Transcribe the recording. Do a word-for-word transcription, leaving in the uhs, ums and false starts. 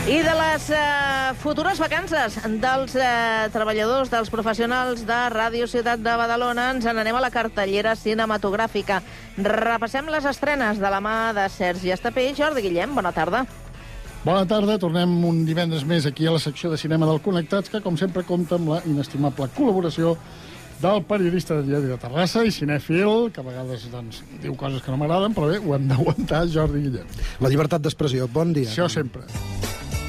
I de les eh, futures vacances dels eh, treballadors, dels professionals de Ràdio Ciutat de Badalona, ens n'anem a la cartellera cinematogràfica. Repassem les estrenes de la mà de Sergi Estapé i Jordi Guillem. Bona tarda. Bona tarda, tornem un divendres més aquí a la secció de cinema del Connectats, que com sempre compta amb la inestimable col·laboració del periodista de Diari de Terrassa i cinèfil, que a vegades doncs, diu coses que no m'agraden, però bé, ho hem d'aguantar, Jordi Guillem. La llibertat d'expressió. Bon dia. Això sempre.